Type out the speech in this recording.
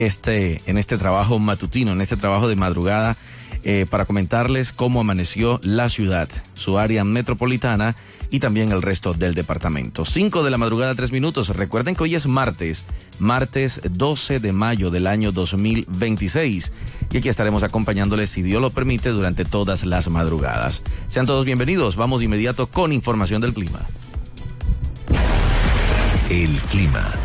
en este trabajo matutino, en este trabajo de madrugada, para comentarles cómo amaneció la ciudad, su área metropolitana y también el resto del departamento. 5 de la madrugada, 3 minutos. Recuerden que hoy es martes 12 de mayo del año 2026. Y aquí estaremos acompañándoles, si Dios lo permite, durante todas las madrugadas. Sean todos bienvenidos. Vamos de inmediato con información del clima. El clima.